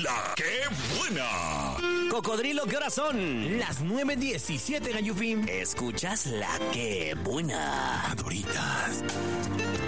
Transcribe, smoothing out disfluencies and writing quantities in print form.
La ¡Qué Buena! Cocodrilo, ¿qué horas son? Las 9:17, Gayufín. Escuchas La ¡Qué Buena! Adoritas.